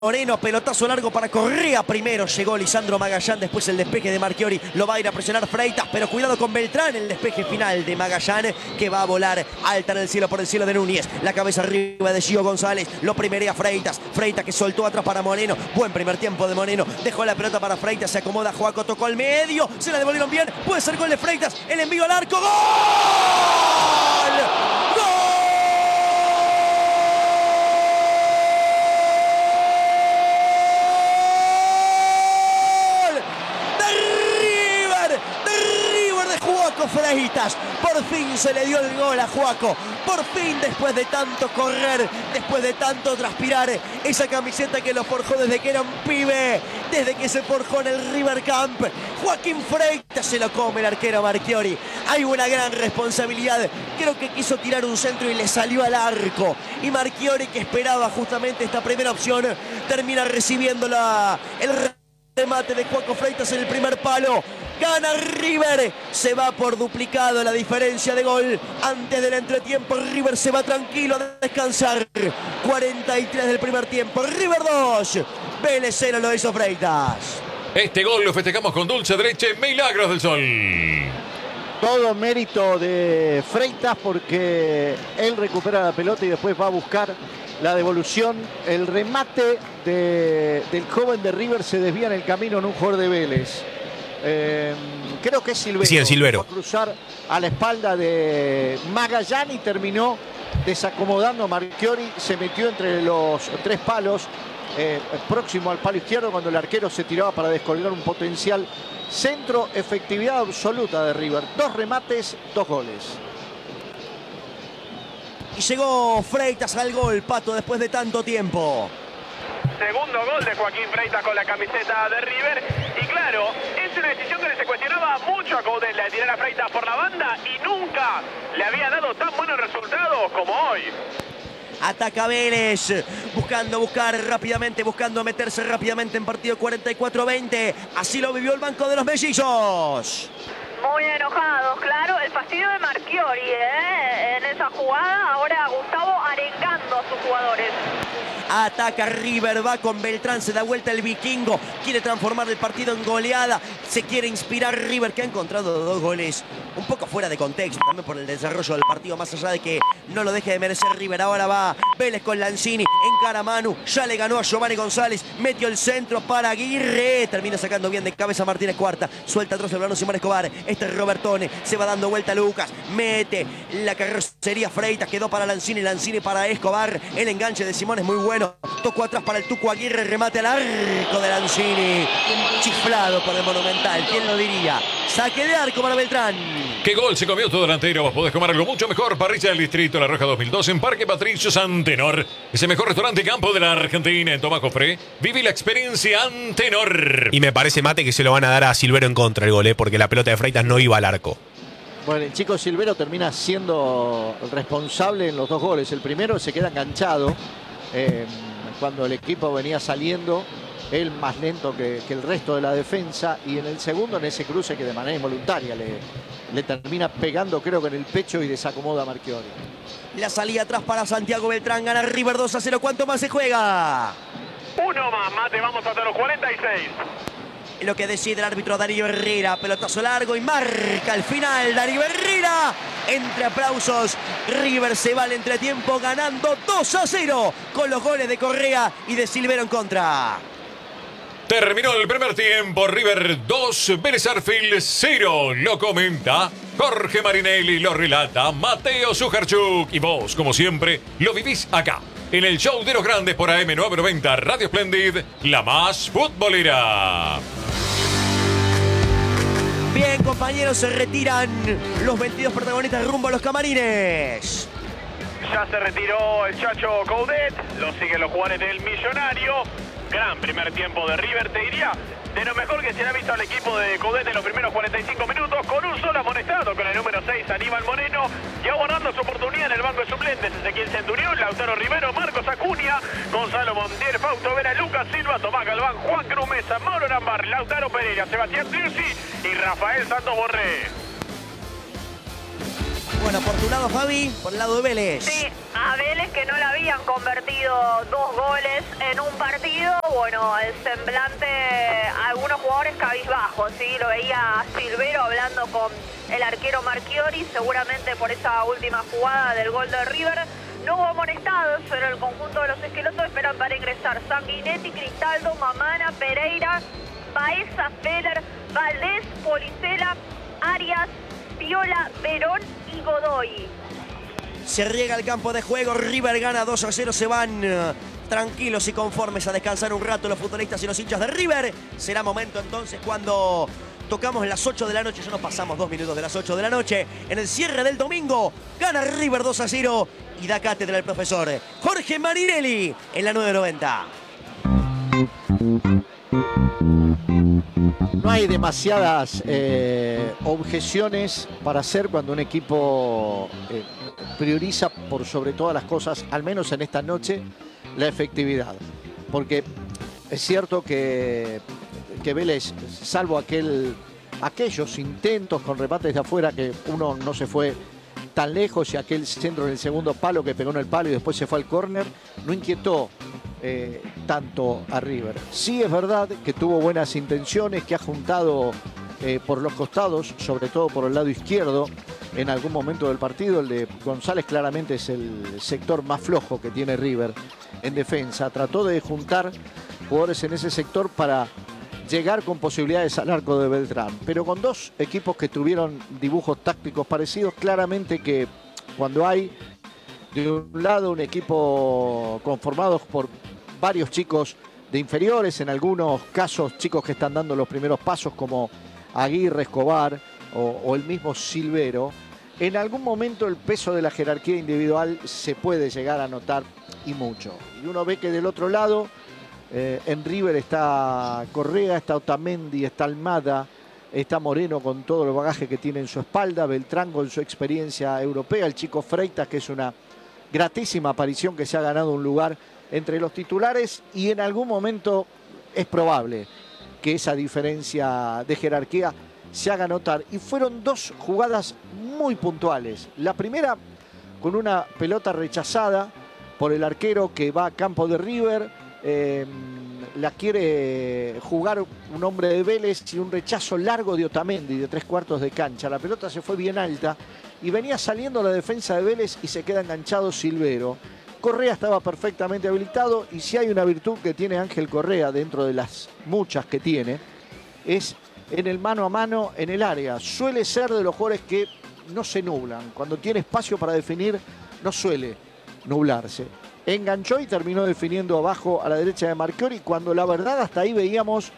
Moreno, pelotazo largo para Correa. Primero llegó Lisandro Magallán, después el despeje de Marchiori. Lo va a ir a presionar Freitas, pero cuidado con Beltrán. El despeje final de Magallán, que va a volar alta en el cielo por el cielo de Núñez. La cabeza arriba de Gio González. Lo primerea Freitas. Freitas que soltó atrás para Moreno. Buen primer tiempo de Moreno. Dejó la pelota para Freitas. Se acomoda Joaco, tocó al medio. Se la devolvieron bien. Puede ser gol de Freitas. El envío al arco. ¡Gol! Freitas, por fin se le dio el gol a Joaco, por fin después de tanto correr, después de tanto transpirar, esa camiseta que lo forjó desde que era un pibe, desde que se forjó en el River Camp, Joaquín Freitas se lo come el arquero Marchiori. Hay una gran responsabilidad, creo que quiso tirar un centro y le salió al arco, y Marchiori, que esperaba justamente esta primera opción, termina recibiendo el remate de Joaco Freitas en el primer palo. Gana River, se va por duplicado la diferencia de gol. Antes del entretiempo, River se va tranquilo a descansar. 43 del primer tiempo, River 2, Vélez 0, lo hizo Freitas. Este gol lo festejamos con dulce de leche, Milagros del Sol. Todo mérito de Freitas porque él recupera la pelota y después va a buscar la devolución. El remate del joven de River se desvía en el camino en un jugador de Vélez. Creo que es Silvero. Sí, en Silvero. Fue a cruzar a la espalda de Magallán y terminó desacomodando a Marchiori. Se metió entre los tres palos, próximo al palo izquierdo, cuando el arquero se tiraba para descolgar un potencial centro. Efectividad absoluta de River. 2 remates, 2 goles. Y llegó Freitas al gol, Pato, después de tanto tiempo. Segundo gol de Joaquín Freitas con la camiseta de River. Y claro, es una decisión que se cuestionaba mucho a Coudet, la de tirar a Freitas por la banda, y nunca le había dado tan buenos resultados como hoy. Ataca Vélez, buscando meterse rápidamente en partido 44-20. Así lo vivió el banco de los mellizos. Muy enojados, claro, el fastidio de Marchiori, en esa jugada. Ahora Gustavo arengando a sus jugadores. Ataca River, va con Beltrán, se da vuelta el vikingo, quiere transformar el partido en goleada, se quiere inspirar River, que ha encontrado 2 goles un poco fuera de contexto, también por el desarrollo del partido, más allá de que no lo deje de merecer River. Ahora va Vélez con Lanzini, encara a Manu, ya le ganó a Giovanni González, metió el centro para Aguirre, termina sacando bien de cabeza Martínez Cuarta, suelta atrás el balón Simón Escobar, este es Robertone, se va dando vuelta Lucas, mete la carrocería Freitas, quedó para Lanzini para Escobar, el enganche de Simón es muy bueno. Tocó atrás para el Tuco Aguirre, remate al arco de Lanzini. Chiflado por el Monumental, ¿quién lo diría? Saque de arco para Beltrán. ¿Qué gol se comió todo delantero? Vos podés comer algo mucho mejor. Parrilla del Distrito La Roja 2002 en Parque Patricios Antenor. Es el mejor restaurante y campo de la Argentina. En Tomás Cofré, viví la experiencia Antenor. Y me parece, Mate, que se lo van a dar a Silvero en contra el gol, porque la pelota de Freitas no iba al arco. Bueno, el chico Silvero termina siendo responsable en los 2 goles. El primero se queda enganchado. Cuando el equipo venía saliendo, él más lento que el resto de la defensa, y en el segundo, en ese cruce que de manera involuntaria le termina pegando, creo que en el pecho, y desacomoda a Marchiori. La salida atrás para Santiago Beltrán, gana River 2-0. ¿Cuánto más se juega? Uno más, Mate, vamos hasta los 46. Lo que decide el árbitro Darío Herrera, pelotazo largo y marca el final Darío Herrera. Entre aplausos, River se va al entretiempo ganando 2-0 con los goles de Correa y de Silvero en contra. Terminó el primer tiempo, River 2, Vélez Sarsfield 0. Lo comenta Jorge Marinelli, lo relata Mateo Sujarchuk. Y vos, como siempre, lo vivís acá, en el show de los grandes por AM990 Radio Splendid, la más futbolera. Bien, compañeros, se retiran los 22 protagonistas rumbo a los camarines. Ya se retiró el Chacho Coudet, lo siguen los jugadores del Millonario. Gran primer tiempo de River, te diría, de lo mejor que se ha visto al equipo de Coudet en los primeros 45 minutos, con un solo amonestado, con el número 6, Aníbal Moreno, y aguardando su oportunidad en el banco de suplentes, Ezequiel Centurión, Lautaro Rivero, Marcos Acuña, Gonzalo Montiel, Fausto Vera, Lucas Silva, Tomás Galván, Juan Cruz Mesa, Mauro Lambar, Lautaro Pereira, Sebastián Tirsi y Rafael Santos Borré. Bueno, por tu lado, Fabi, por el lado de Vélez. Sí, a Vélez que no le habían convertido 2 goles en un partido. Bueno, el semblante, algunos jugadores cabizbajos, ¿sí? Lo veía Silvero hablando con el arquero Marchiori, seguramente por esa última jugada del gol de River. No hubo amonestados, pero el conjunto de los esquelotos esperan para ingresar Sanguinetti, Cristaldo, Mamana, Pereira, Baeza, Feller, Valdés, Policela, Arias, Viola, Verón y Godoy. Se riega el campo de juego, River gana 2-0, se van tranquilos y conformes a descansar un rato los futbolistas y los hinchas de River. Será momento entonces cuando tocamos las 8 de la noche, ya nos pasamos 2 minutos de las 8 de la noche, en el cierre del domingo, gana River 2-0 y da cátedra el profesor Jorge Marinelli en la 990. No hay demasiadas objeciones para hacer cuando un equipo prioriza por sobre todas las cosas, al menos en esta noche, la efectividad. Porque es cierto que Vélez, salvo aquellos intentos con remates de afuera, que uno no se fue tan lejos, y aquel centro en el segundo palo que pegó en el palo y después se fue al córner, no inquietó tanto a River. Sí es verdad que tuvo buenas intenciones, que ha juntado por los costados, sobre todo por el lado izquierdo, en algún momento del partido. El de González claramente es el sector más flojo que tiene River en defensa. Trató de juntar jugadores en ese sector para llegar con posibilidades al arco de Beltrán, pero con dos equipos que tuvieron dibujos tácticos parecidos. Claramente que cuando hay de un lado un equipo conformado por varios chicos de inferiores, en algunos casos chicos que están dando los primeros pasos como Aguirre, Escobar o el mismo Silvero, en algún momento el peso de la jerarquía individual se puede llegar a notar, y mucho. Y uno ve que del otro lado en River está Correa, está Otamendi, está Almada, está Moreno con todo el bagaje que tiene en su espalda, Beltrán con su experiencia europea, el chico Freitas, que es una gratísima aparición, que se ha ganado un lugar entre los titulares, y en algún momento es probable que esa diferencia de jerarquía se haga notar. Y fueron dos jugadas muy puntuales. La primera con una pelota rechazada por el arquero que va a campo de River, la quiere jugar un hombre de Vélez, y un rechazo largo de Otamendi de 3/4 de cancha. La pelota se fue bien alta y venía saliendo la defensa de Vélez y se queda enganchado Silvero. Correa estaba perfectamente habilitado, y si hay una virtud que tiene Ángel Correa dentro de las muchas que tiene, es en el mano a mano en el área. Suele ser de los jugadores que no se nublan. Cuando tiene espacio para definir, no suele nublarse. Enganchó y terminó definiendo abajo a la derecha de Marchiori, cuando la verdad hasta ahí veíamos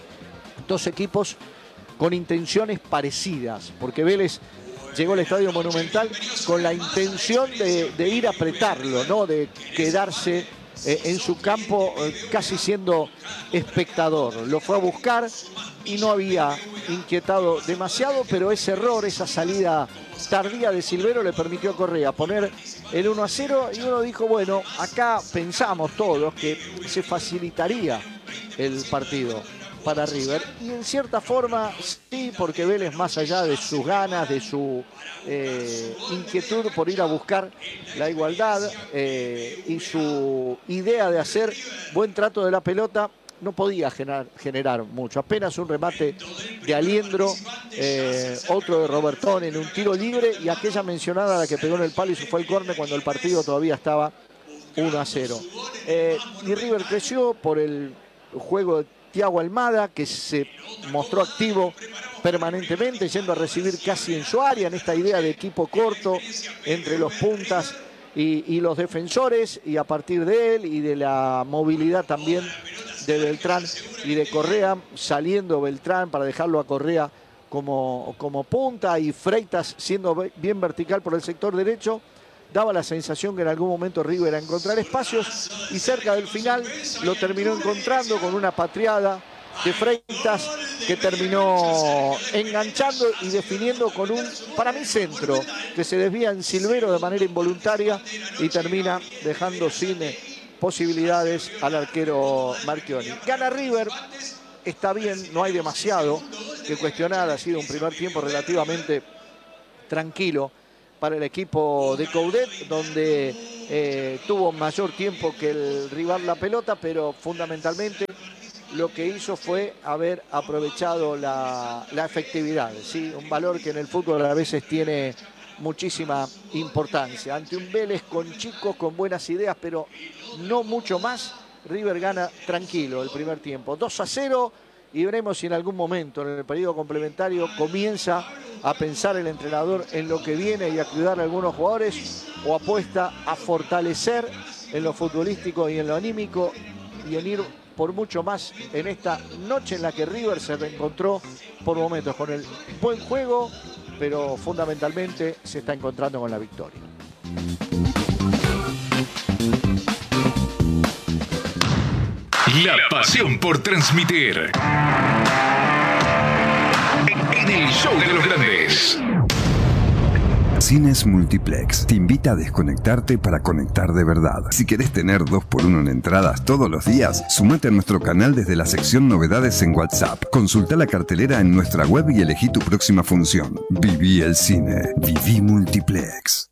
dos equipos con intenciones parecidas, porque Vélez llegó al Estadio Monumental con la intención de ir a apretarlo, ¿no? De quedarse en su campo casi siendo espectador. Lo fue a buscar y no había inquietado demasiado, pero ese error, esa salida tardía de Silvero, le permitió a Correa poner el 1-0, y uno dijo, bueno, acá pensamos todos que se facilitaría el partido para River, y en cierta forma sí, porque Vélez, más allá de sus ganas, de su inquietud por ir a buscar la igualdad y su idea de hacer buen trato de la pelota, no podía generar mucho. Apenas un remate de Aliendro, otro de Robertón en un tiro libre, y aquella mencionada, la que pegó en el palo y se fue al córner cuando el partido todavía estaba 1-0. Y River creció por el juego de Thiago Almada, que se mostró activo permanentemente, yendo a recibir casi en su área, en esta idea de equipo corto entre los puntas y los defensores, y a partir de él y de la movilidad también de Beltrán y de Correa, saliendo Beltrán para dejarlo a Correa como punta, y Freitas siendo bien vertical por el sector derecho, daba la sensación que en algún momento River a encontrar espacios, y cerca del final lo terminó encontrando con una patriada de Freitas, que terminó enganchando y definiendo con un, para mí, centro que se desvía en Silvero de manera involuntaria y termina dejando sin posibilidades al arquero Marchiori. Gana River, está bien, no hay demasiado que cuestionar, ha sido un primer tiempo relativamente tranquilo para el equipo de Coudet, donde tuvo mayor tiempo que el rival la pelota, pero fundamentalmente lo que hizo fue haber aprovechado la efectividad, ¿sí? Un valor que en el fútbol a veces tiene muchísima importancia. Ante un Vélez con chicos, con buenas ideas, pero no mucho más, River gana tranquilo el primer tiempo, 2-0, y veremos si en algún momento en el periodo complementario comienza a pensar el entrenador en lo que viene y a cuidar a algunos jugadores, o apuesta a fortalecer en lo futbolístico y en lo anímico y en ir por mucho más en esta noche en la que River se reencontró por momentos con el buen juego, pero fundamentalmente se está encontrando con la victoria. La pasión por transmitir. En el show de los grandes. Cines Multiplex te invita a desconectarte para conectar de verdad. Si querés tener 2x1 en entradas todos los días, sumate a nuestro canal desde la sección Novedades en WhatsApp. Consulta la cartelera en nuestra web y elegí tu próxima función. Viví el cine. Viví Multiplex.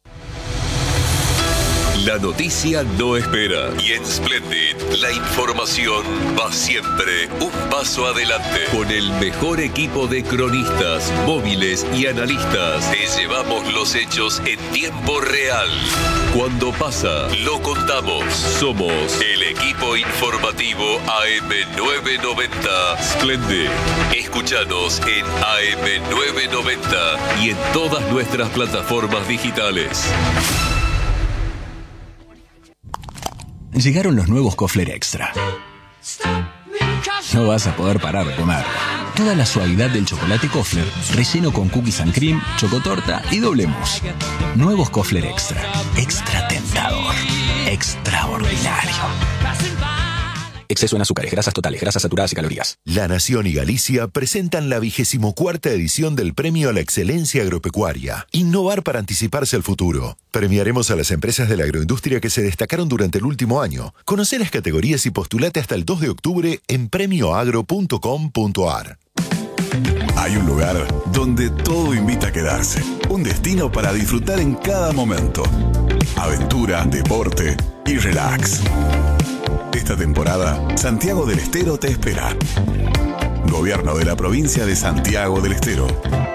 La noticia no espera y en Splendid la información va siempre un paso adelante. Con el mejor equipo de cronistas, móviles y analistas te llevamos los hechos en tiempo real. Cuando pasa, lo contamos. Somos el equipo informativo AM990 Splendid. Escúchanos en AM990 y en todas nuestras plataformas digitales. Llegaron los nuevos Kofler Extra. No vas a poder parar de comer. Toda la suavidad del chocolate Kofler, relleno con cookies and cream, chocotorta y doble mousse. Nuevos Kofler Extra. Extra tentador. Extraordinario. Exceso en azúcares, grasas totales, grasas saturadas y calorías. La Nación y Galicia presentan la 24ª edición del Premio a la Excelencia Agropecuaria. Innovar para anticiparse al futuro. Premiaremos a las empresas de la agroindustria que se destacaron durante el último año. Conoce las categorías y postulate hasta el 2 de octubre en premioagro.com.ar. Hay un lugar donde todo invita a quedarse. Un destino para disfrutar en cada momento. Aventura, deporte y relax. Esta temporada, Santiago del Estero te espera. Gobierno de la provincia de Santiago del Estero.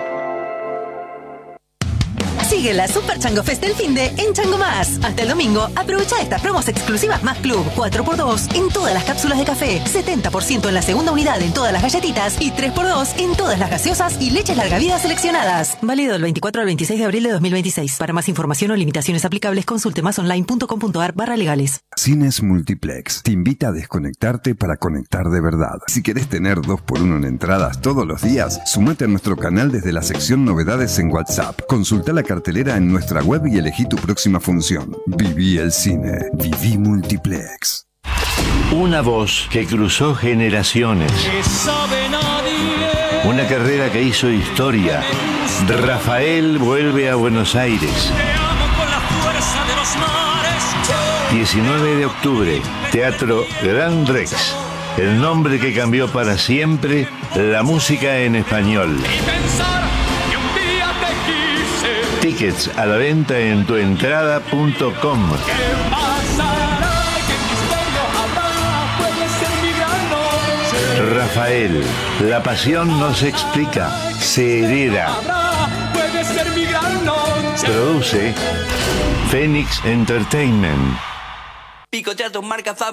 Sigue la Super Chango Fest del finde en Chango Más. Hasta el domingo, aprovecha estas promos exclusivas Más Club. 4x2 en todas las cápsulas de café, 70% en la segunda unidad en todas las galletitas y 3x2 en todas las gaseosas y leches larga vida seleccionadas. Válido del 24 al 26 de abril de 2026. Para más información o limitaciones aplicables, consulte másonline.com.ar/legales. Cines Multiplex te invita a desconectarte para conectar de verdad. Si querés tener 2x1 en entradas todos los días, sumate a nuestro canal desde la sección Novedades en WhatsApp. Consulta la cartelera en nuestra web y elegí tu próxima función. Viví el cine. Viví Multiplex. Una voz que cruzó generaciones. Una carrera que hizo historia. Rafael vuelve a Buenos Aires. 19 de octubre, Teatro Gran Rex. El nombre que cambió para siempre la música en español. Tickets a la venta en tuentrada.com. Rafael, la pasión no se explica, se hereda. Produce Phoenix Entertainment. Picotear tus marcas